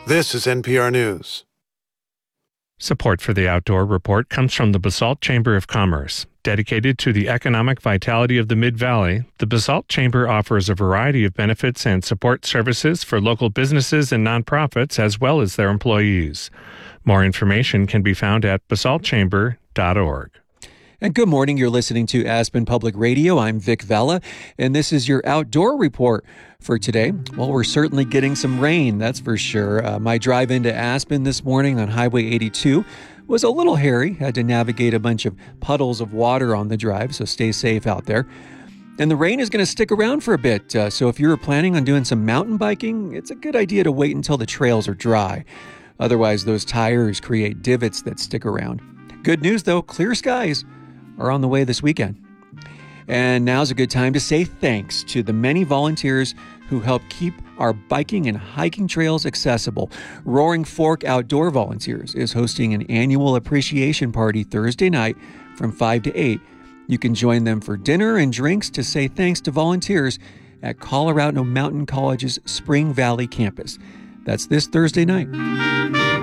This is NPR News. Support for the Outdoor Report comes from the Basalt Chamber of Commerce. Dedicated to the economic vitality of the Mid-Valley, the Basalt Chamber offers a variety of benefits and support services for local businesses and nonprofits as well as their employees. More information can be found at basaltchamber.org. And good morning. You're listening to Aspen Public Radio. I'm Vic Vella, and this is your Outdoor Report for today. Well, we're certainly getting some rain, that's for sure. My drive into Aspen this morning on Highway 82 was a little hairy. Had to navigate a bunch of puddles of water on the drive, so stay safe out there. And the rain is going to stick around for a bit, so if you're planning on doing some mountain biking, it's a good idea to wait until the trails are dry. Otherwise, those tires create divots that stick around. Good news, though, clear skies are on the way this weekend. And now's a good time to say thanks to the many volunteers who help keep our biking and hiking trails accessible. Roaring Fork Outdoor Volunteers is hosting an annual appreciation party Thursday night from 5 to 8. You can join them for dinner and drinks to say thanks to volunteers at Colorado Mountain College's Spring Valley campus. That's this Thursday night.